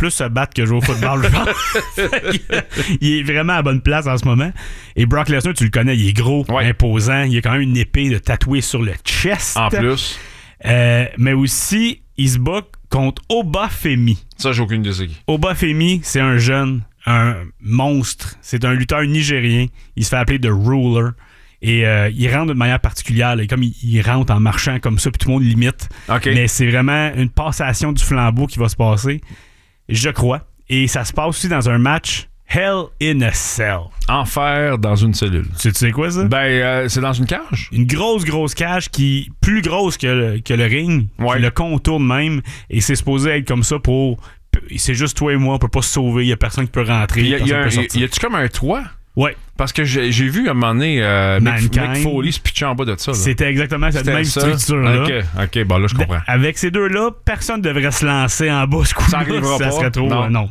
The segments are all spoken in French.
plus se battre que jouer au football, je pense. Il est vraiment à la bonne place en ce moment. Et Brock Lesnar, tu le connais, il est gros, imposant. Il a quand même une épée de tatouée sur le chest. En plus. Mais aussi, il se bat contre Obafemi. Ça, j'ai aucune idée c'est qui. Obafemi, c'est un jeune, un monstre. C'est un lutteur nigérien. Il se fait appeler The Ruler. Et il rentre d'une manière particulière. Là, comme il rentre en marchant comme ça, puis tout le monde l'imite. Okay. Mais c'est vraiment une passation du flambeau qui va se passer, je crois. Et ça se passe aussi dans un match Hell in a Cell. Enfer dans une cellule. Tu sais quoi, ça? C'est dans une cage? Une grosse cage qui est plus grosse que le ring, qui le contourne même. Et c'est supposé être comme ça pour... C'est juste toi et moi, on peut pas se sauver. Il y a personne qui peut rentrer. Y a-tu comme un toit? Ouais. Parce que j'ai vu à un moment donné Mick Foley se pitcher en bas de ça. Là. C'était exactement cette même structure-là. OK, bon là, je comprends. Avec ces deux-là, personne ne devrait se lancer en bas ce coup-là. Ça arrivera pas. Ça serait trop... Non.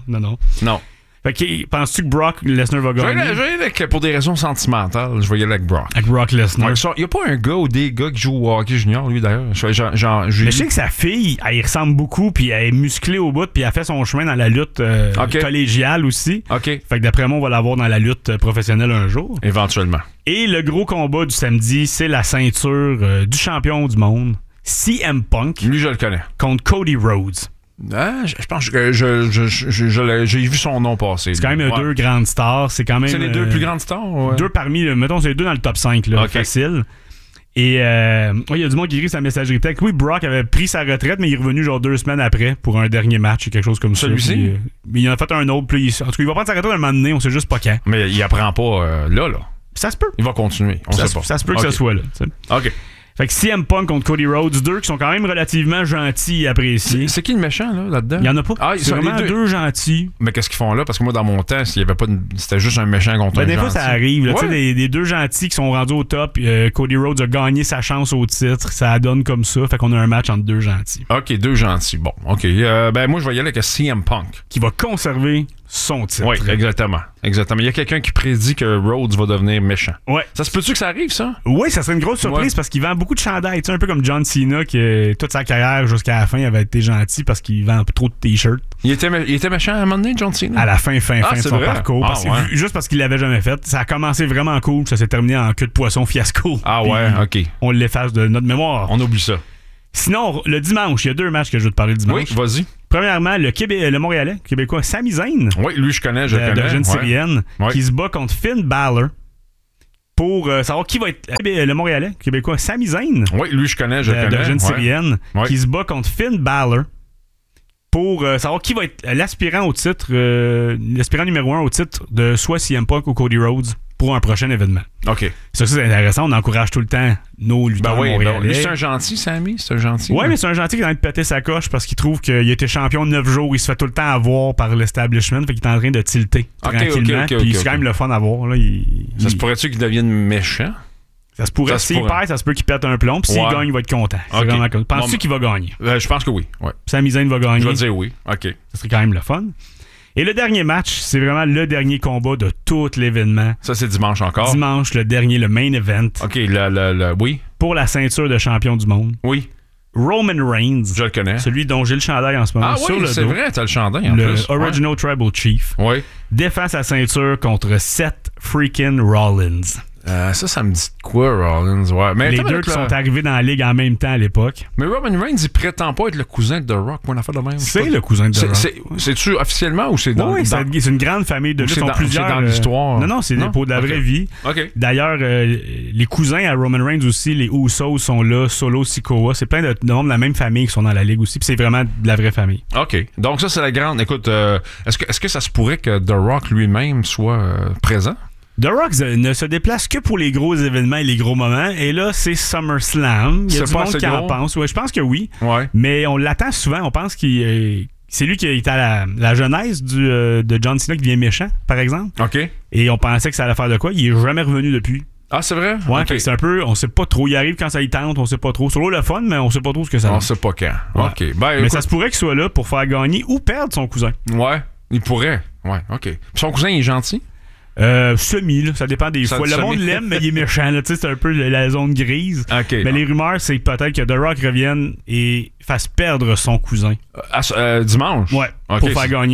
Fait que, penses-tu que Brock Lesnar va gagner? Je vais y aller pour des raisons sentimentales. Je vais y aller avec Brock. Avec Brock Lesnar. Il n'y a pas un gars ou des gars qui jouent au hockey junior, lui, d'ailleurs. Mais je sais que sa fille, elle y ressemble beaucoup, puis elle est musclée au bout, puis elle a fait son chemin dans la lutte collégiale aussi. OK. Fait que d'après moi, on va l'avoir dans la lutte professionnelle un jour. Éventuellement. Et le gros combat du samedi, c'est la ceinture du champion du monde, CM Punk. Lui, je le connais. Contre Cody Rhodes. Je pense que j'ai vu son nom passer. C'est quand même deux grandes stars. C'est quand même. C'est les deux plus grandes stars? Ouais. Deux parmi, mettons, c'est les deux dans le top 5, là, facile. Et il y a du monde qui écrit sa messagerie texte. Oui, Brock avait pris sa retraite, mais il est revenu genre 2 semaines après pour un dernier match ou quelque chose comme ça. Celui-ci? Mais il en a fait un autre. Puis, en tout cas, il va prendre sa retraite un moment donné, on sait juste pas quand. Mais il apprend pas là. Ça se peut. Il va continuer. On sait pas. Ça se peut que ça soit là. T'sais. OK. Fait que CM Punk contre Cody Rhodes, deux qui sont quand même relativement gentils et appréciés. C'est qui le méchant là-dedans? Il y en a pas. C'est vraiment deux gentils. Mais qu'est-ce qu'ils font là? Parce que moi, dans mon temps, s'il y avait pas c'était juste un méchant contre un gentil. Des fois, ça arrive. Là, des deux gentils qui sont rendus au top. Cody Rhodes a gagné sa chance au titre. Ça donne comme ça. Fait qu'on a un match entre deux gentils. OK, deux gentils. Bon, OK. Moi, je vais y aller avec CM Punk. Qui va conserver son titre. Oui, exactement. Il y a quelqu'un qui prédit que Rhodes va devenir méchant. Ouais. Ça se peut-tu que ça arrive, ça? Oui, ça serait une grosse surprise parce qu'il vend beaucoup de chandails. Tu sais, un peu comme John Cena, qui toute sa carrière jusqu'à la fin avait été gentil parce qu'il vend trop de t-shirts. Il était méchant à un moment donné, John Cena? À la fin de son parcours. Juste parce qu'il l'avait jamais fait. Ça a commencé vraiment cool, ça s'est terminé en queue de poisson fiasco. Ah ouais, OK. On l'efface de notre mémoire. On oublie ça. Sinon, le dimanche, il y a 2 matchs que je veux te parler le dimanche. Oui, vas-y. Premièrement, le Montréalais, Québécois, Sami Zayn. Oui, lui, je connais. D'origine syrienne, qui se bat contre Finn Balor pour savoir qui va être le Montréalais, Québécois, Sami Zayn. Oui, lui, je connais. D'origine syrienne, qui se bat contre Finn Balor pour savoir qui va être l'aspirant au titre, l'aspirant numéro 1 au titre de soit CM Punk ou Cody Rhodes pour un prochain événement. OK. Ça, c'est intéressant. On encourage tout le temps nos lutteurs montréalais. Lui, c'est un gentil, Sami? C'est un gentil? Oui, mais c'est un gentil qui est en train de péter sa coche parce qu'il trouve qu'il a été champion 9 jours. Il se fait tout le temps avoir par l'establishment. Fait qu'il est en train de tilter tranquillement. Puis c'est quand même le fun à voir. Là. Ça se pourrait-tu qu'il devienne méchant? Ça se pourrait. S'il perd, ça se peut qu'il pète un plomb. Puis s'il gagne, il va être content. C'est vraiment cool. Penses-tu qu'il va gagner? Je pense que oui. Ouais. Sami Zayn va gagner. Je vais dire oui. OK. Ça serait quand même le fun. Et le dernier match, c'est vraiment le dernier combat de tout l'événement. Ça, c'est dimanche encore? Dimanche, le dernier, le main event. OK, oui. Pour la ceinture de champion du monde. Oui. Roman Reigns. Je le connais. Celui dont j'ai le chandail en ce moment. Ah oui, c'est vrai, t'as le chandail en plus. Le Original Tribal Chief. Oui. Défend sa ceinture contre Seth freaking Rollins. Ça me dit quoi, Rollins? Ouais. Mais les deux qui sont arrivés dans la ligue en même temps à l'époque. Mais Roman Reigns, il prétend pas être le cousin de The Rock. Moi, on a fait de même. C'est le cousin de The Rock. C'est-tu officiellement ou c'est dans... Oui, c'est une grande famille de lutte. C'est dans l'histoire. Non, c'est pour de la vraie vie. OK. D'ailleurs, les cousins à Roman Reigns aussi, les Usos sont là, Solo Sikoa. C'est plein de membres de la même famille qui sont dans la ligue aussi. Puis c'est vraiment de la vraie famille. OK. Donc ça, c'est la grande... Écoute, est-ce que ça se pourrait que The Rock lui-même soit présent? The Rock ne se déplace que pour les gros événements et les gros moments. Et là, c'est SummerSlam. Il y a du monde qui en pense. Ouais, je pense que oui. Ouais. Mais on l'attend souvent. On pense qu'il c'est lui qui est à la genèse de John Cena qui devient méchant, par exemple. OK. Et on pensait que ça allait faire de quoi. Il est jamais revenu depuis. Ah, c'est vrai? Ouais, okay. C'est un peu... On sait pas trop. Il arrive quand ça y tente. On sait pas trop. C'est le fun, mais on sait pas trop ce que ça va. On sait pas quand. Ouais. OK. Mais ça se pourrait qu'il soit là pour faire gagner ou perdre son cousin. Ouais. Il pourrait. Ouais, OK. Puis son cousin, il est gentil? Semi, là, ça dépend des fois. Le monde l'aime, mais il est méchant. Là, c'est un peu la zone grise. Okay, mais les rumeurs, c'est peut-être que The Rock revienne et fasse perdre son cousin. Dimanche? Ouais, pour faire gagner.